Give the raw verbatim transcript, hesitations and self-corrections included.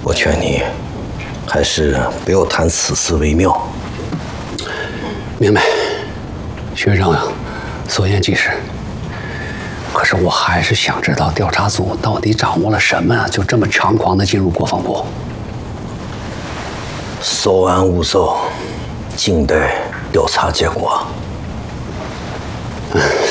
我劝你还是不要谈此事为妙。 明白，学长所言极是。可是我还是想知道调查组到底掌握了什么，就这么猖狂地进入国防部。 稍安勿躁，静待调查结果。 嗯。